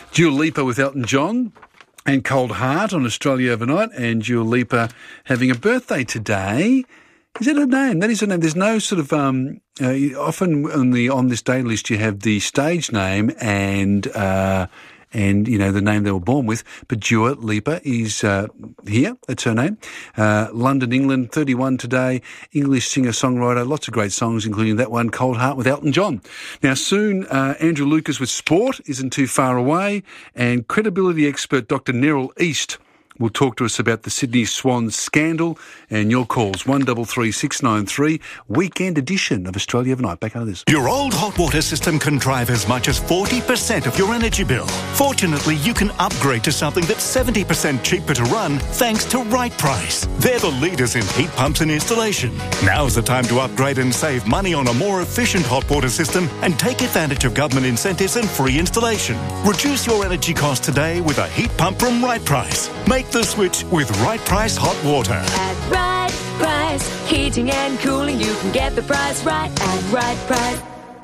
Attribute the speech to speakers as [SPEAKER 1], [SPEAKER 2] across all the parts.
[SPEAKER 1] Dua Lipa with Elton John and Cold Heart on Australia Overnight, and Dua Lipa having a birthday today. Is that her name? That is her name. There's no sort of often on this day list you have the stage name and the name they were born with. But Dua Lipa is here. That's her name. London, England, 31 today. English singer-songwriter. Lots of great songs, including that one, Cold Heart with Elton John. Now, soon, Andrew Lucas with sport isn't too far away, and credibility expert Dr. Neril East will talk to us about the Sydney Swans scandal and your calls. 133 693, weekend edition of Australia Overnight. Back out of this.
[SPEAKER 2] Your old hot water system can drive as much as 40% of your energy bill. Fortunately, you can upgrade to something that's 70% cheaper to run thanks to Right Price. They're the leaders in heat pumps and installation. Now's the time to upgrade and save money on a more efficient hot water system and take advantage of government incentives and free installation. Reduce your energy cost today with a heat pump from Right Price. Make the switch with Right Price Hot Water.
[SPEAKER 3] At Right Price, heating and cooling, you can get the price right at Right Price.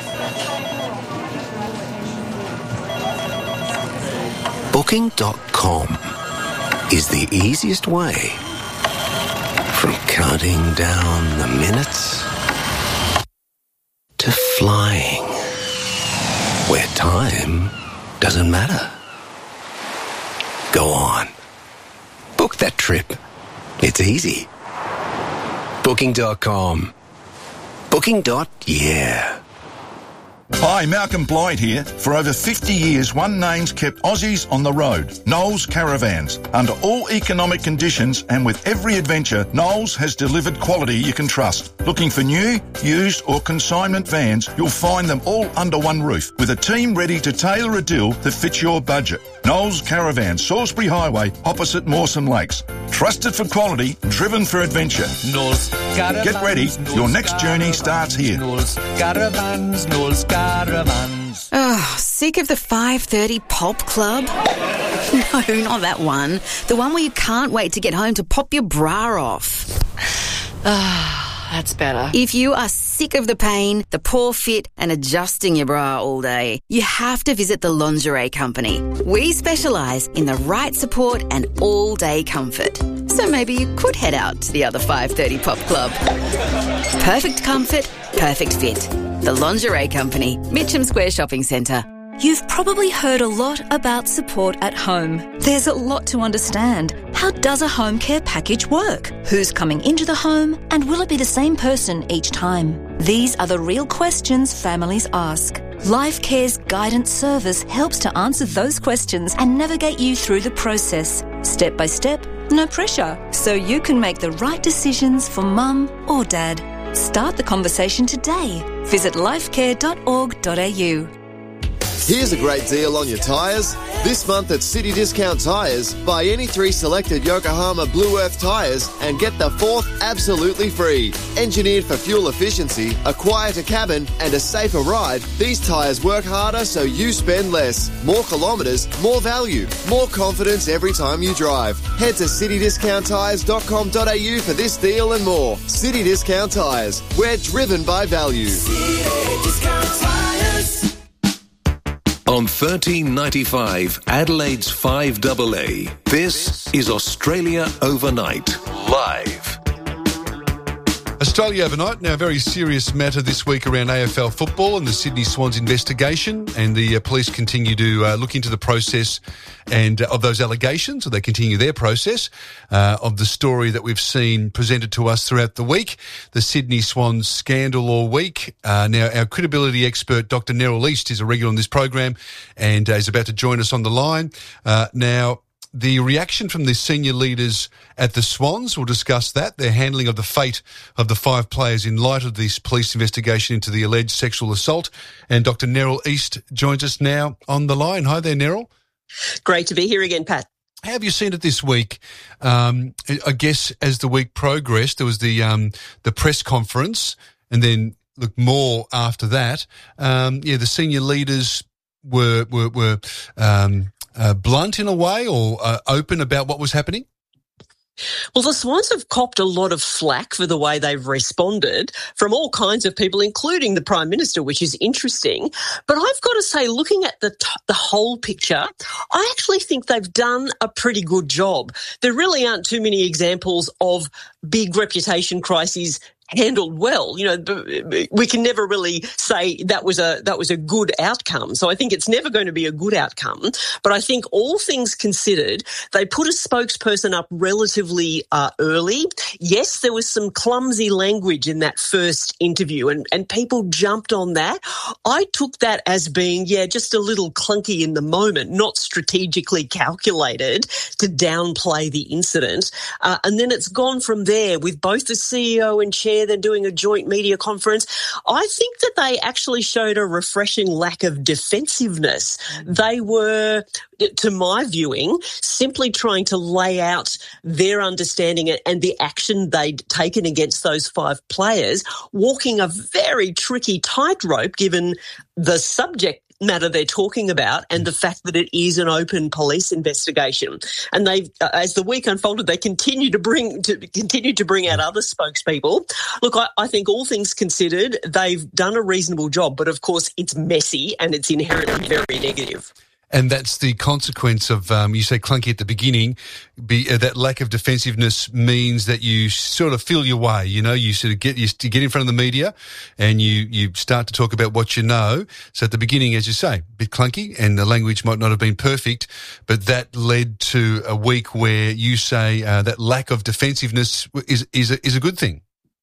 [SPEAKER 4] Booking.com is the easiest way from counting down the minutes to flying where time doesn't matter. Go on. Book that trip. It's easy. Booking.com. Booking.yeah.
[SPEAKER 5] Hi, Malcolm Blythe here. For over 50 years, one name's kept Aussies on the road. Knowles Caravans. Under all economic conditions and with every adventure, Knowles has delivered quality you can trust. Looking for new, used or consignment vans, you'll find them all under one roof with a team ready to tailor a deal that fits your budget. Knowles Caravan, Salisbury Highway, opposite Mawson Lakes. Trusted for quality, driven for adventure.
[SPEAKER 6] Knowles Caravans.
[SPEAKER 5] Get ready, your next journey starts here.
[SPEAKER 6] Knowles Caravans, Knowles Caravans.
[SPEAKER 7] Oh, sick of the 5:30 pop club? No, not that one. The one where you can't wait to get home to pop your bra off.
[SPEAKER 8] That's better.
[SPEAKER 7] If you are sick of the pain, the poor fit and adjusting your bra all day, you have to visit the Lingerie Company. We specialise in the right support and all-day comfort. So maybe you could head out to the other 5:30 pop club. Perfect comfort, perfect fit. The Lingerie Company, Mitcham Square Shopping Centre.
[SPEAKER 9] You've probably heard a lot about support at home. There's a lot to understand. How does a home care package work? Who's coming into the home? And will it be the same person each time? These are the real questions families ask. Life Care's guidance service helps to answer those questions and navigate you through the process. Step by step, no pressure. So you can make the right decisions for mum or dad. Start the conversation today. Visit lifecare.org.au.
[SPEAKER 10] Here's a great deal on your tyres. This month at City Discount Tyres, buy any 3 selected Yokohama Blue Earth tyres and get the 4th absolutely free. Engineered for fuel efficiency, a quieter cabin and a safer ride, these tyres work harder so you spend less. More kilometres, more value, more confidence every time you drive. Head to citydiscounttyres.com.au for this deal and more. City Discount Tyres. We're driven by value.
[SPEAKER 11] City Discount Tyres.
[SPEAKER 4] On 1395, Adelaide's 5AA, this is Australia Overnight, live.
[SPEAKER 1] Australia Overnight, now a very serious matter this week around AFL football and the Sydney Swans investigation, and the police continue to look into the process and of those allegations, or they continue their process of the story that we've seen presented to us throughout the week, the Sydney Swans scandal all week. Now, our credibility expert, Dr. Neril East, is a regular on this program and is about to join us on the line. Now, the reaction from the senior leaders at the Swans, we'll discuss that, their handling of the fate of the 5 players in light of this police investigation into the alleged sexual assault. And Dr. Neril East joins us now on the line. Hi there, Neril.
[SPEAKER 12] Great to be here again, Pat.
[SPEAKER 1] How have you seen it this week? I guess as the week progressed, there was the press conference, and then look more after that. The senior leaders were blunt in a way, or open about what was happening?
[SPEAKER 12] Well, the Swans have copped a lot of flack for the way they've responded from all kinds of people, including the Prime Minister, which is interesting. But I've got to say, looking at the whole picture, I actually think they've done a pretty good job. There really aren't too many examples of big reputation crises handled well. You know, we can never really say that was a good outcome. So I think it's never going to be a good outcome. But I think all things considered, they put a spokesperson up relatively early. Yes, there was some clumsy language in that first interview and people jumped on that. I took that as being, just a little clunky in the moment, not strategically calculated to downplay the incident. And then it's gone from there with both the CEO and chair. They're doing a joint media conference. I think that they actually showed a refreshing lack of defensiveness. They were, to my viewing, simply trying to lay out their understanding and the action they'd taken against those 5 players, walking a very tricky tightrope given the subject matter they're talking about and the fact that it is an open police investigation. And they, as the week unfolded, they continue to bring out other spokespeople. Look, I think all things considered, they've done a reasonable job, but of course it's messy and it's inherently very negative.
[SPEAKER 1] And that's the consequence of, you say clunky at the beginning, that lack of defensiveness means that you sort of feel your way, you know, you sort of get in front of the media and you start to talk about what you know. So at the beginning, as you say, a bit clunky and the language might not have been perfect, but that led to a week where you say that lack of defensiveness is a good thing.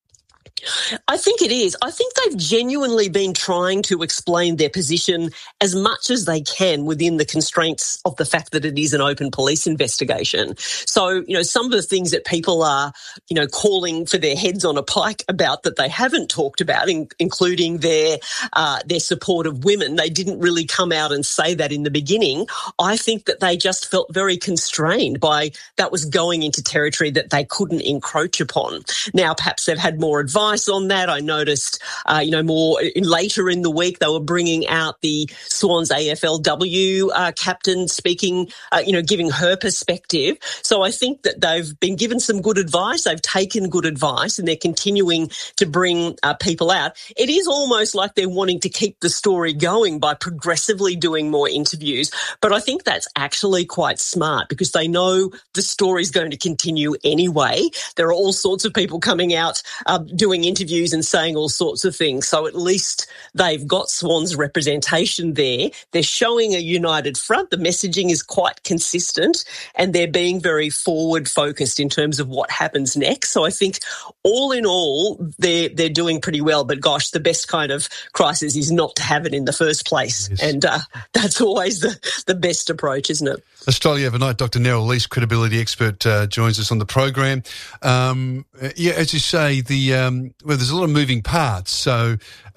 [SPEAKER 12] I think it is. I think they've genuinely been trying to explain their position as much as they can within the constraints of the fact that it is an open police investigation. So, you know, some of the things that people are, you know, calling for their heads on a pike about that they haven't talked about, including their support of women, they didn't really come out and say that in the beginning. I think that they just felt very constrained by that was going into territory that they couldn't encroach upon. Now, perhaps they've had more advice on that. I noticed, more later in the week, they were bringing out the Swans AFLW captain speaking, giving her perspective. So I think that they've been given some good advice. They've taken good advice and they're continuing to bring people out. It is almost like they're wanting to keep the story going by progressively doing more interviews. But I think that's actually quite smart because they know the story's going to continue anyway. There are all sorts of people coming out doing interviews and saying all sorts of things. So at least they've got Swans representation there. They're showing a united front. The messaging is quite consistent and they're being very forward focused in terms of what happens next. So I think all in all, they're doing pretty well. But gosh, the best kind of crisis is not to have it in the first place. Yes. And that's always the best approach, isn't it?
[SPEAKER 1] Australia Overnight, Dr. Nerol Lees, credibility expert, joins us on the program. As you say, there's a lot of moving parts. So,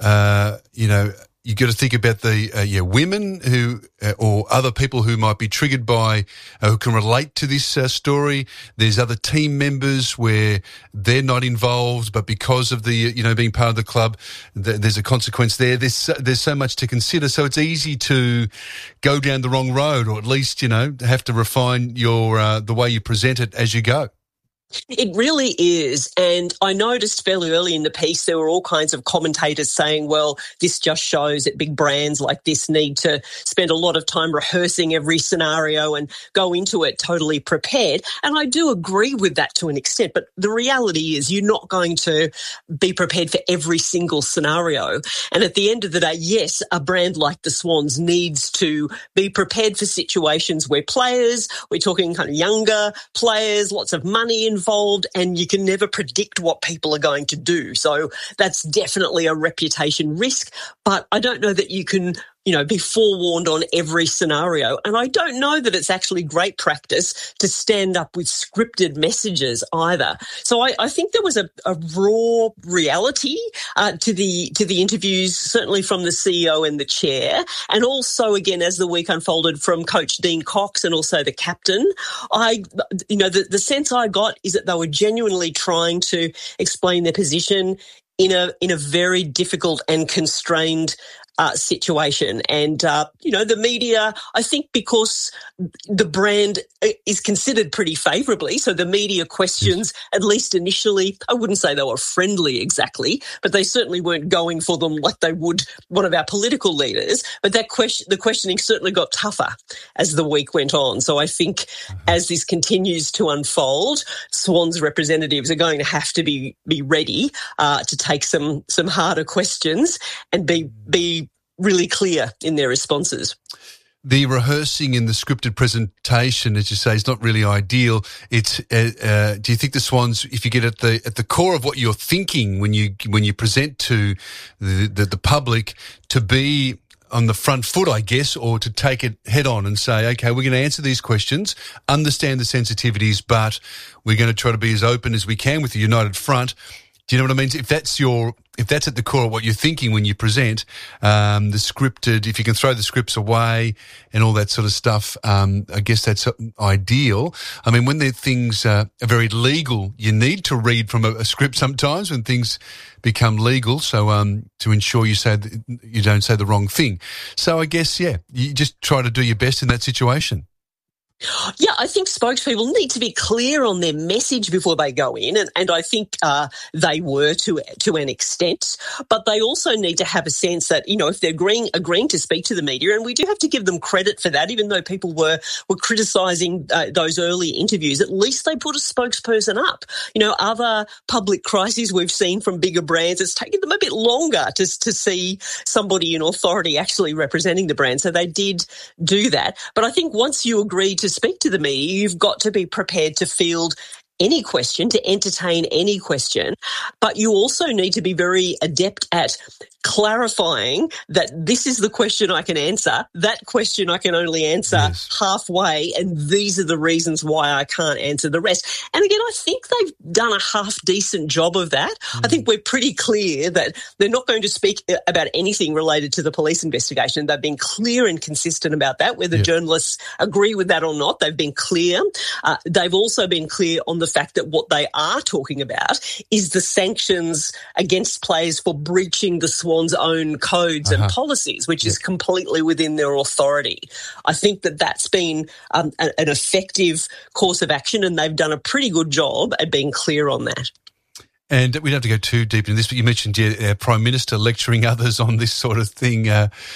[SPEAKER 1] you've got to think about the women who or other people who might be triggered by who can relate to this story. There's other team members where they're not involved, but because of the being part of the club, there's a consequence there. There's so much to consider. So it's easy to go down the wrong road, or at least have to refine your the way you present it as you go.
[SPEAKER 12] It really is. And I noticed fairly early in the piece there were all kinds of commentators saying, well, this just shows that big brands like this need to spend a lot of time rehearsing every scenario and go into it totally prepared. And I do agree with that to an extent. But the reality is you're not going to be prepared for every single scenario. And at the end of the day, yes, a brand like the Swans needs to be prepared for situations where we're talking kind of younger players, lots of money involved, and you can never predict what people are going to do. So that's definitely a reputation risk, but I don't know that you can be forewarned on every scenario. And I don't know that it's actually great practice to stand up with scripted messages either. So I think there was a raw reality to the interviews, certainly from the CEO and the chair, and also, again, as the week unfolded, from Coach Dean Cox and also the captain. The sense I got is that they were genuinely trying to explain their position in a very difficult and constrained situation. And, the media, I think because the brand is considered pretty favourably, so the media questions, at least initially, I wouldn't say they were friendly exactly, but they certainly weren't going for them like they would one of our political leaders. But the questioning certainly got tougher as the week went on. So I think as this continues to unfold, Swan's representatives are going to have to be ready to take some harder questions and be really clear in their responses.
[SPEAKER 1] The rehearsing in the scripted presentation, as you say, is not really ideal. It's do you think the Swans, if you get at the core of what you're thinking when you present to the public, to be on the front foot, I guess, or to take it head on and say, okay, we're going to answer these questions, understand the sensitivities, but we're going to try to be as open as we can with the united front. Do you know what I mean? If that's at the core of what you're thinking when you present, the scripted, if you can throw the scripts away and all that sort of stuff, I guess that's ideal. I mean, when things are very legal, you need to read from a script sometimes when things become legal, so to ensure you don't say the wrong thing. So I guess, you just try to do your best in that situation.
[SPEAKER 12] Yeah, I think spokespeople need to be clear on their message before they go in, and I think they were to an extent, but they also need to have a sense that, if they're agreeing to speak to the media, and we do have to give them credit for that, even though people were criticising those early interviews, at least they put a spokesperson up. Other public crises we've seen from bigger brands, it's taken them a bit longer to see somebody in authority actually representing the brand, so they did do that. But I think once you agree to speak to the media, you've got to be prepared to field any question, to entertain any question, but you also need to be very adept at clarifying that this is the question I can answer, that question I can only answer halfway, and these are the reasons why I can't answer the rest. And again, I think they've done a half-decent job of that. I think we're pretty clear that they're not going to speak about anything related to the police investigation. They've been clear and consistent about that, whether journalists agree with that or not. They've been clear. They've also been clear on the fact that what they are talking about is the sanctions against players for breaching the Swans' own codes and policies, which is completely within their authority. I think that that's been an effective course of action, and they've done a pretty good job at being clear on that.
[SPEAKER 1] And we don't have to go too deep into this, but you mentioned Prime Minister lecturing others on this sort of thing.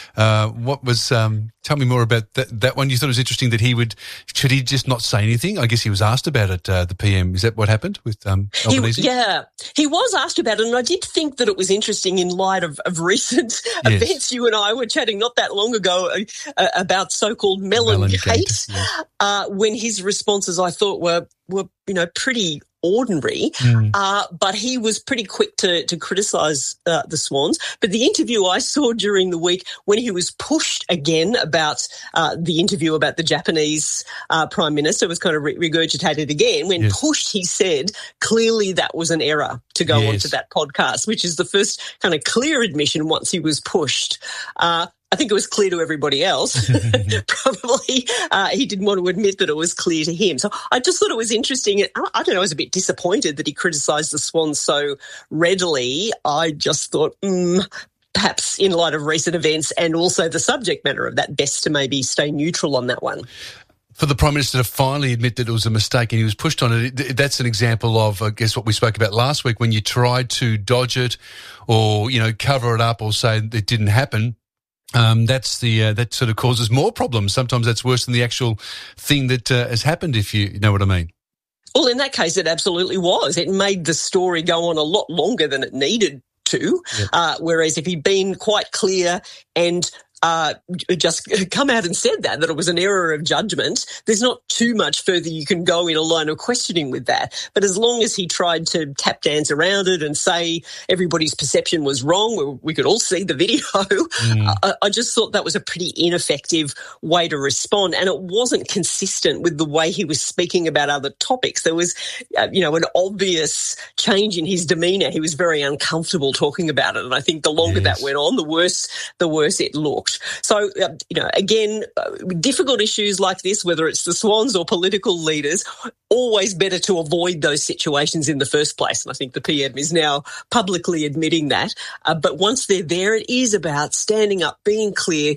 [SPEAKER 1] What was? Tell me more about that one. You thought it was interesting that should he just not say anything? I guess he was asked about it. The PM, is that what happened with Albanese?
[SPEAKER 12] He was asked about it, and I did think that it was interesting in light of recent events. You and I were chatting not that long ago about so-called Melon Gate, when his responses I thought were pretty ordinary, but he was pretty quick to criticise the Swans. But the interview I saw during the week, when he was pushed again about the interview about the Japanese Prime Minister, was kind of regurgitated again. When pushed, he said clearly that was an error to go onto that podcast, which is the first kind of clear admission once he was pushed. I think it was clear to everybody else. Probably he didn't want to admit that it was clear to him. So I just thought it was interesting. I don't know, I was a bit disappointed that he criticised the Swans so readily. I just thought, perhaps in light of recent events and also the subject matter of that, best to maybe stay neutral on that one.
[SPEAKER 1] For the Prime Minister to finally admit that it was a mistake and he was pushed on it, that's an example of, I guess, what we spoke about last week, when you tried to dodge it or, cover it up or say it didn't happen. That sort of causes more problems. Sometimes that's worse than the actual thing that has happened, if you know what I mean.
[SPEAKER 12] Well, in that case, it absolutely was. It made the story go on a lot longer than it needed to, whereas if he'd been quite clear and just come out and said that it was an error of judgment, there's not too much further you can go in a line of questioning with that. But as long as he tried to tap dance around it and say everybody's perception was wrong, we could all see the video, I just thought that was a pretty ineffective way to respond, and it wasn't consistent with the way he was speaking about other topics. There was, an obvious change in his demeanour. He was very uncomfortable talking about it, and I think the longer that went on, the worse it looked. So, again, difficult issues like this, whether it's the Swans or political leaders, always better to avoid those situations in the first place. And I think the PM is now publicly admitting that. But once they're there, it is about standing up, being clear,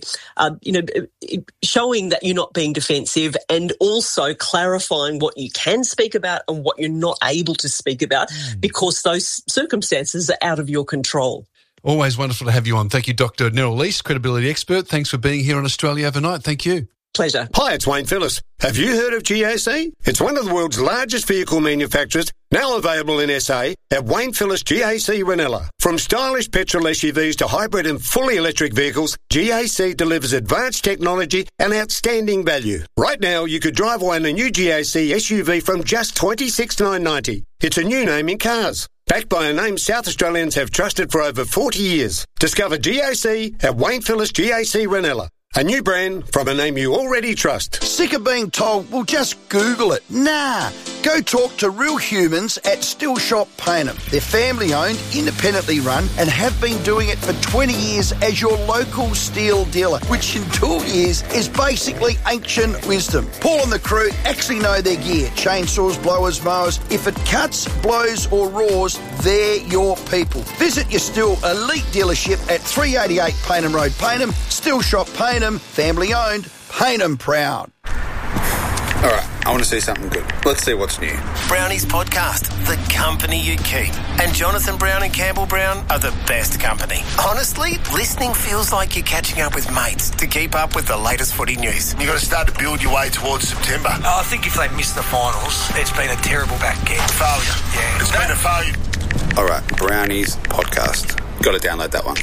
[SPEAKER 12] showing that you're not being defensive, and also clarifying what you can speak about and what you're not able to speak about, because those circumstances are out of your control.
[SPEAKER 1] Always wonderful to have you on. Thank you, Dr. Neril Leese, credibility expert. Thanks for being here on Australia Overnight. Thank you.
[SPEAKER 12] Pleasure.
[SPEAKER 13] Hi, it's Wayne Phillips. Have you heard of GAC? It's one of the world's largest vehicle manufacturers, now available in SA at Wayne Phillips GAC Ranella. From stylish petrol SUVs to hybrid and fully electric vehicles, GAC delivers advanced technology and outstanding value. Right now, you could drive away in a new GAC SUV from just $26,990. It's a new name in cars. Backed by a name South Australians have trusted for over 40 years. Discover GAC at Wayne Phillips GAC Ranella. A new brand from a name you already trust.
[SPEAKER 14] Sick of being told, well, just Google it. Nah. Go talk to real humans at Still Shop Payneham. They're family-owned, independently run, and have been doing it for 20 years as your local steel dealer, which in 2 years is basically ancient wisdom. Paul and the crew actually know their gear. Chainsaws, blowers, mowers. If it cuts, blows or roars, they're your people. Visit your Still Elite dealership at 388 Payneham Road, Payneham. Still Shop Payneham, family-owned, Payneham proud.
[SPEAKER 15] All right, I want to see something good. Let's see what's new.
[SPEAKER 16] Brownie's podcast, The Company You Keep. And Jonathan Brown and Campbell Brown are the best company. Honestly, listening feels like you're catching up with mates to keep up with the latest footy news.
[SPEAKER 17] You've got to start to build your way towards September.
[SPEAKER 18] I think if they miss the finals, it's been a terrible back end.
[SPEAKER 17] Failure.
[SPEAKER 18] Yeah.
[SPEAKER 17] It's been a failure.
[SPEAKER 15] All right, Brownie's podcast. Got to download that one.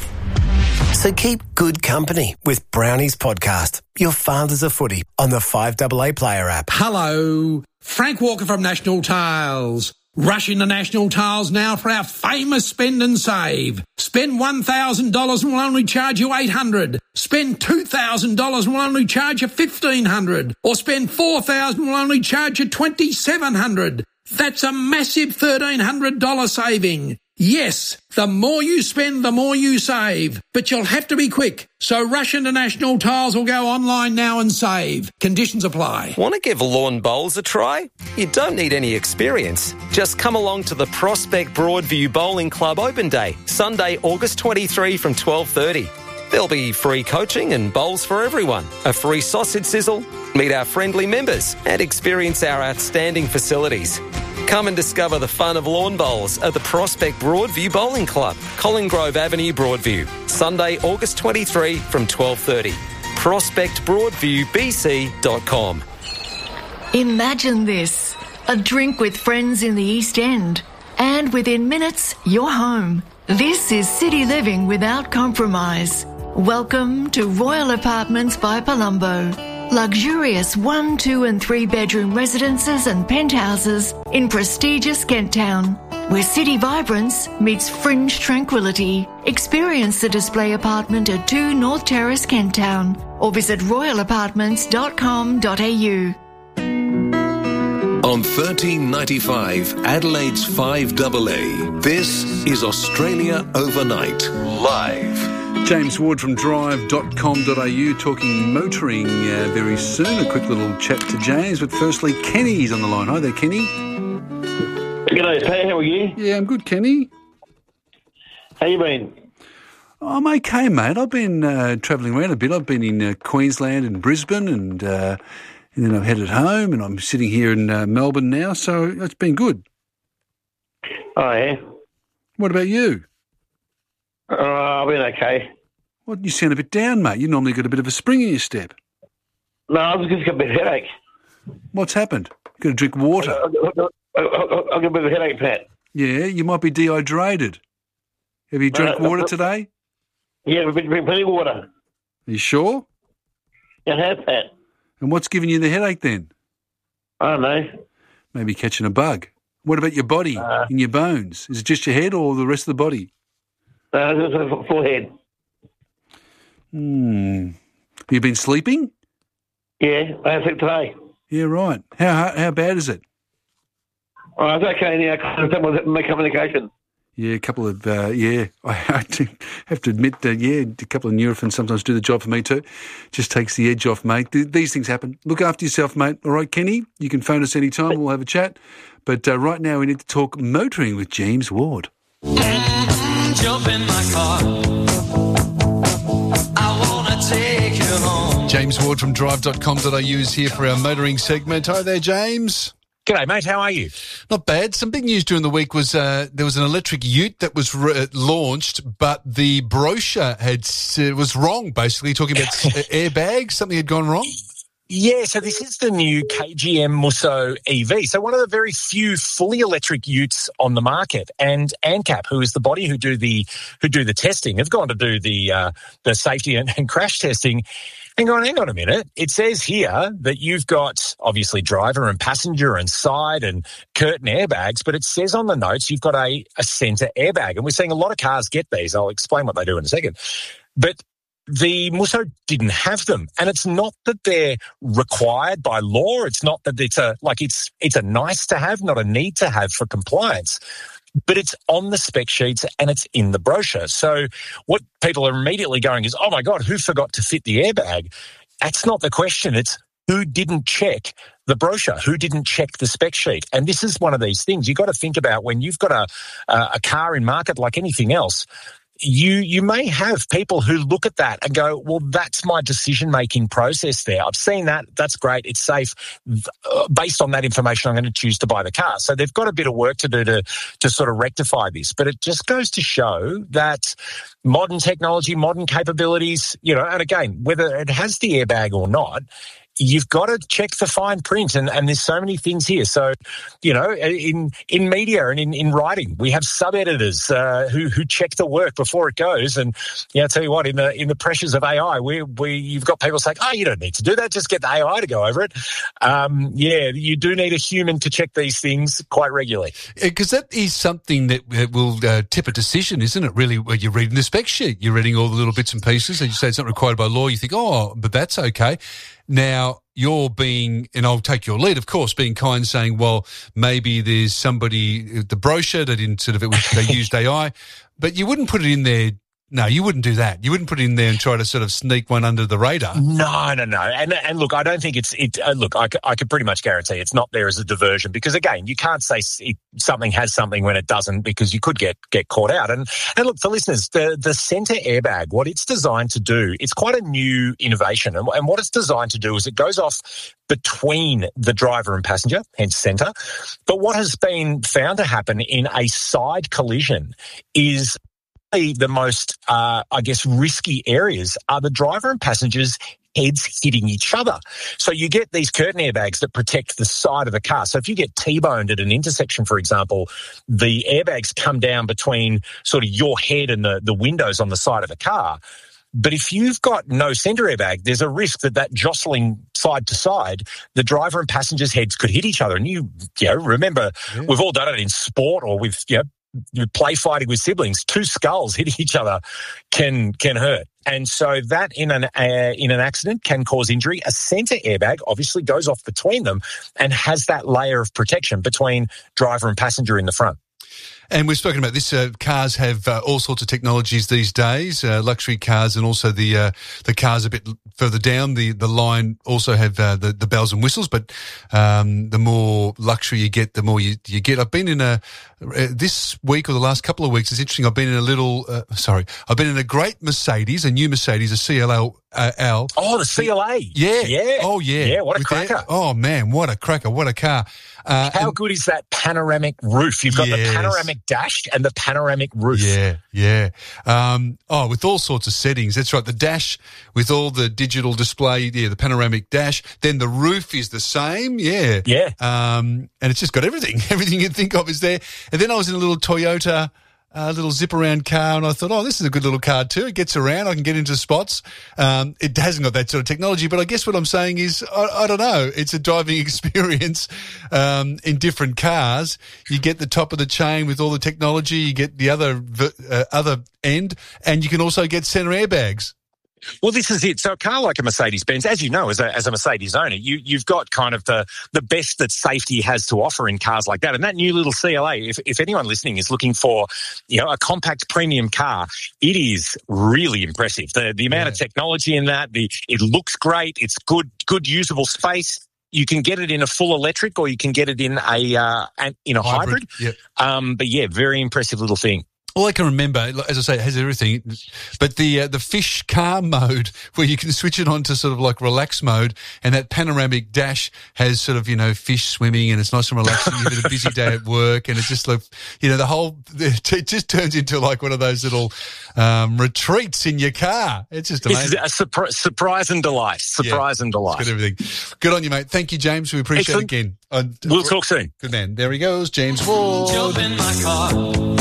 [SPEAKER 16] So keep good company with Brownie's podcast, Your Father's a Footy, on the 5AA Player app.
[SPEAKER 19] Hello, Frank Walker from National Tiles. Rush into National Tiles now for our famous spend and save. Spend $1,000 and we'll only charge you $800. Spend $2,000 and we'll only charge you $1,500. Or spend $4,000 and we'll only charge you $2,700. That's a massive $1,300 saving. Yes, the more you spend, the more you save. But you'll have to be quick. So rush into National Tiles or go online now and save. Conditions apply.
[SPEAKER 20] Want to give lawn bowls a try? You don't need any experience. Just come along to the Prospect Broadview Bowling Club Open Day, Sunday, August 23 from 12:30. There'll be free coaching and bowls for everyone, a free sausage sizzle, meet our friendly members and experience our outstanding facilities. Come and discover the fun of lawn bowls at the Prospect Broadview Bowling Club, Colin Grove Avenue, Broadview. Sunday, August 23 from 12:30. ProspectBroadviewBC.com.
[SPEAKER 21] Imagine this, a drink with friends in the East End, and within minutes, you're home. This is city living without compromise. Welcome to Royal Apartments by Palumbo. Luxurious 1, 2 and 3 bedroom residences and penthouses in prestigious Kent Town, where city vibrance meets fringe tranquility. Experience the display apartment at 2 North Terrace, Kent Town, or visit royalapartments.com.au.
[SPEAKER 22] On 1395 Adelaide's 5AA, this is Australia Overnight, live.
[SPEAKER 1] James Ward from drive.com.au talking motoring very soon. A quick little chat to James, but firstly, Kenny's on the line. Hi there, Kenny.
[SPEAKER 23] G'day, Pat. How are you?
[SPEAKER 1] Yeah, I'm good, Kenny.
[SPEAKER 23] How you been?
[SPEAKER 1] I'm okay, mate. I've been travelling around a bit. I've been in Queensland and Brisbane, and then I've headed home, and I'm sitting here in Melbourne now, so it's been good.
[SPEAKER 23] Oh, yeah?
[SPEAKER 1] What about you?
[SPEAKER 23] I've been okay.
[SPEAKER 1] Well, you sound a bit down, mate. You normally got a bit of a spring in your step.
[SPEAKER 23] No, I've just got a bit of a headache.
[SPEAKER 1] What's happened? Got to drink water.
[SPEAKER 23] I've got a bit of a headache, Pat.
[SPEAKER 1] Yeah, you might be dehydrated. Have you drank water today?
[SPEAKER 23] Yeah, we've been drinking plenty of water.
[SPEAKER 1] Are you sure?
[SPEAKER 23] Yeah, I have, Pat.
[SPEAKER 1] And what's giving you the headache then?
[SPEAKER 23] I don't know.
[SPEAKER 1] Maybe catching a bug. What about your body and your bones? Is it just your head or the rest of the body?
[SPEAKER 23] It's a full head.
[SPEAKER 1] Have you been sleeping?
[SPEAKER 23] Yeah, I have slept today.
[SPEAKER 1] Yeah, right. How bad is it?
[SPEAKER 23] Oh, it's okay now. I'm on medication.
[SPEAKER 1] Yeah, a couple of, I have to admit, a couple of Nurofen sometimes do the job for me too. Just takes the edge off, mate. These things happen. Look after yourself, mate. All right, Kenny, you can phone us anytime. We'll have a chat. But right now we need to talk motoring with James Ward.
[SPEAKER 6] Jump in my car. I want to take you home.
[SPEAKER 1] James Ward from drive.com.au is here for our motoring segment. Hi there, James.
[SPEAKER 2] G'day, mate. How are you?
[SPEAKER 1] Not bad. Some big news during the week was there was an electric ute that was launched, but the brochure was wrong, basically, talking about airbags. Something had gone wrong.
[SPEAKER 2] Yeah, so this is the new KGM Musso EV. So one of the very few fully electric utes on the market. And ANCAP, who is the body who do the testing, have gone to do the safety and crash testing. Hang on a minute. It says here that you've got obviously driver and passenger and side and curtain airbags, but it says on the notes you've got a centre airbag. And we're seeing a lot of cars get these. I'll explain what they do in a second. But the Musso didn't have them, and it's not that they're required by law. It's not that it's a nice to have, not a need to have for compliance. But it's on the spec sheets and it's in the brochure. So what people are immediately going is, oh my God, who forgot to fit the airbag? That's not the question. It's who didn't check the brochure, who didn't check the spec sheet. And this is one of these things you've got to think about when you've got a car in market like anything else. You may have people who look at that and go, well, that's my decision-making process there. I've seen that. That's great. It's safe. Based on that information, I'm going to choose to buy the car. So they've got a bit of work to do to sort of rectify this. But it just goes to show that modern technology, modern capabilities, and again, whether it has the airbag or not, you've got to check the fine print, and there's so many things here. So, in media and in writing, we have sub-editors who check the work before it goes. And I tell you what, in the pressures of AI, you've got people saying, "Oh, you don't need to do that; just get the AI to go over it." You do need a human to check these things quite regularly,
[SPEAKER 1] because that is something that will tip a decision, isn't it? Really, where you're reading the spec sheet, you're reading all the little bits and pieces, and you say it's not required by law. You think, oh, but that's okay. Now, you're being, and I'll take your lead, of course, being kind, saying, well, maybe there's somebody, the brochure, they used AI, but you wouldn't put it in there. No, you wouldn't do that. You wouldn't put it in there and try to sort of sneak one under the radar.
[SPEAKER 2] No. And look, I don't think look, I could pretty much guarantee it's not there as a diversion, because again, you can't say something has something when it doesn't, because you could get caught out. And look, for listeners, the centre airbag, what it's designed to do, it's quite a new innovation. And what it's designed to do is it goes off between the driver and passenger, hence centre. But what has been found to happen in a side collision is the most, risky areas are the driver and passengers' heads hitting each other. So you get these curtain airbags that protect the side of the car. So if you get T-boned at an intersection, for example, the airbags come down between sort of your head and the windows on the side of the car. But if you've got no centre airbag, there's a risk that jostling side to side, the driver and passengers' heads could hit each other. And you remember, we've all done it in sport or with, you play fighting with siblings, two skulls hitting each other can hurt. And so that in an accident can cause injury. A centre airbag obviously goes off between them and has that layer of protection between driver and passenger in the front.
[SPEAKER 1] And we've spoken about this. Cars have all sorts of technologies these days, luxury cars, and also the cars a bit further down the line also have the bells and whistles. But the more luxury you get, the more you get. I've been in this week or the last couple of weeks. It's interesting. I've been in a great Mercedes, a new Mercedes, a CLL.
[SPEAKER 2] Oh, the CLA.
[SPEAKER 1] Yeah. Oh, yeah.
[SPEAKER 2] Yeah, what a cracker.
[SPEAKER 1] Oh, man, what a cracker. What a car.
[SPEAKER 2] How good is that panoramic roof? You've got the panoramic dash and the panoramic roof.
[SPEAKER 1] Yeah. With all sorts of settings. That's right. The dash with all the digital display, the panoramic dash. Then the roof is the same. Yeah. And it's just got everything. Everything you'd think of is there. And then I was in a little Toyota, little zip-around car, and I thought, this is a good little car too. It gets around. I can get into spots. It hasn't got that sort of technology, but I guess what I'm saying is, I don't know. It's a driving experience in different cars. You get the top of the chain with all the technology. You get the other end, and you can also get centre airbags.
[SPEAKER 2] Well, this is it. So a car like a Mercedes-Benz, as you know, as a Mercedes owner, you've got kind of the best that safety has to offer in cars like that. And that new little CLA, if anyone listening is looking for, a compact premium car, it is really impressive. The amount of technology in that, it looks great. It's good usable space. You can get it in a full electric, or you can get it in a hybrid.
[SPEAKER 1] Yep.
[SPEAKER 2] But yeah, very impressive little thing.
[SPEAKER 1] All I can remember, as I say, it has everything, but the fish car mode where you can switch it on to sort of like relax mode, and that panoramic dash has sort of, fish swimming, and it's nice and relaxing. You've had a busy day at work, and it's just like, it just turns into like one of those little retreats in your car. It's just amazing.
[SPEAKER 2] It's a surprise and delight. And delight.
[SPEAKER 1] It's got everything. Good on you, mate. Thank you, James. We appreciate it again.
[SPEAKER 2] We'll talk soon.
[SPEAKER 1] Good man. There he goes, James Ward.
[SPEAKER 6] Jump in my car.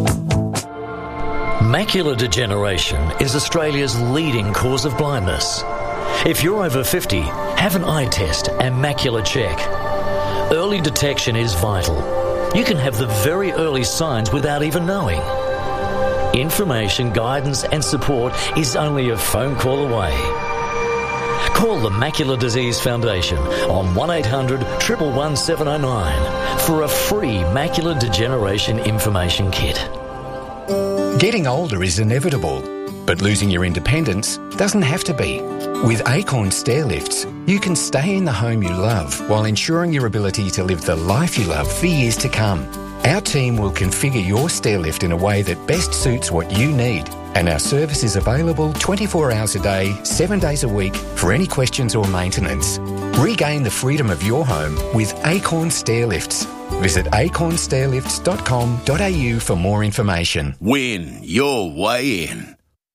[SPEAKER 3] Macular degeneration is Australia's leading cause of blindness. If you're over 50, have an eye test and macular check. Early detection is vital. You can have the very early signs without even knowing. Information, guidance and support is only a phone call away. Call the Macular Disease Foundation on 1800 111 709 for a free macular degeneration information kit.
[SPEAKER 5] Getting older is inevitable, but losing your independence doesn't have to be. With Acorn Stair Lifts, you can stay in the home you love while ensuring your ability to live the life you love for years to come. Our team will configure your stair lift in a way that best suits what you need, and our service is available 24 hours a day, 7 days a week for any questions or maintenance. Regain the freedom of your home with Acorn Stair Lifts. Visit acornstairlifts.com.au for more information.
[SPEAKER 8] Win your way in.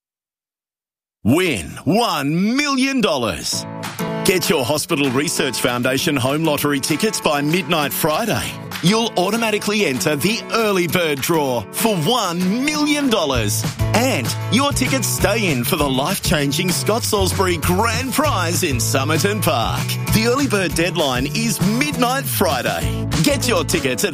[SPEAKER 8] Win $1 million. Get your Hospital Research Foundation home lottery tickets by midnight Friday. You'll automatically enter the early bird draw for $1 million. And your tickets stay in for the life-changing Scott Salisbury Grand Prize in Somerton Park. The early bird deadline is midnight Friday. Get your tickets at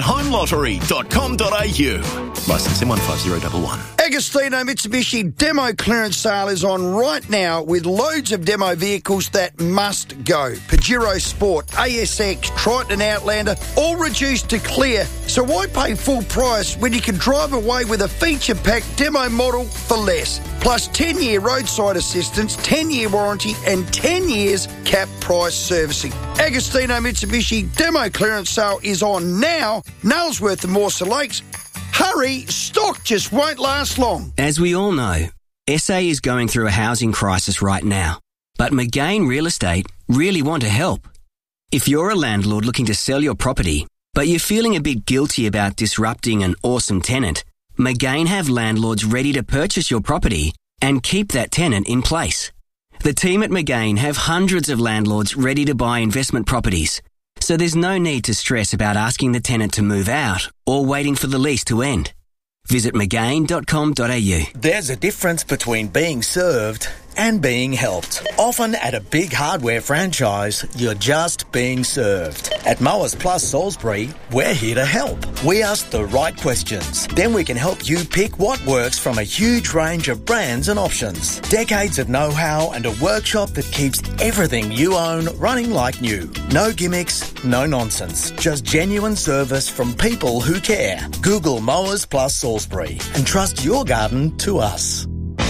[SPEAKER 8] homelottery.com.au. Licence M150111.
[SPEAKER 14] Agostino Mitsubishi demo clearance sale is on right now with loads of demo vehicles that must go. Pajero Sport, ASX, Triton and Outlander, all reduced to clear. So why pay full price when you can drive away with a feature-packed demo model for less? Plus 10-year roadside assistance, 10-year warranty and 10 years cap price servicing. Agostino Mitsubishi demo clearance sale is on now. Nailsworth and Morsa Lakes. Hurry, stock just won't last long.
[SPEAKER 24] As we all know, SA is going through a housing crisis right now. But McGain Real Estate really want to help. If you're a landlord looking to sell your property, but you're feeling a bit guilty about disrupting an awesome tenant, McGain have landlords ready to purchase your property and keep that tenant in place. The team at McGain have hundreds of landlords ready to buy investment properties, so there's no need to stress about asking the tenant to move out or waiting for the lease to end. Visit McGain.com.au.
[SPEAKER 18] There's a difference between being served and being helped. Often at a big hardware franchise, you're just being served. At Mowers Plus Salisbury, we're here to help. We ask the right questions. Then we can help you pick what works from a huge range of brands and options. Decades of know-how and a workshop that keeps everything you own running like new. No gimmicks, no nonsense. Just genuine service from people who care. Google Mowers Plus Salisbury and trust your garden to us.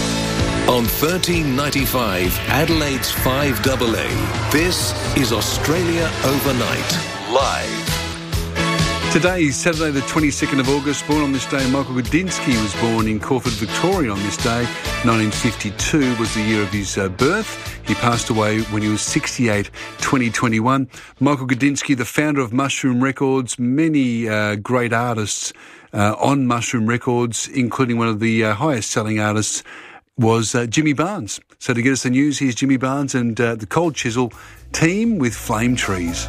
[SPEAKER 22] On 1395 Adelaide's 5AA, this is Australia Overnight, live.
[SPEAKER 1] Today is Saturday the 22nd of August. Born on this day, Michael Gudinski was born in Caulford, Victoria on this day. 1952 was the year of his birth. He passed away when he was 68, 2021. Michael Gudinski, the founder of Mushroom Records, many great artists on Mushroom Records, including one of the highest selling artists was Jimmy Barnes. So to get us the news, here's Jimmy Barnes and the Cold Chisel team with Flame Trees.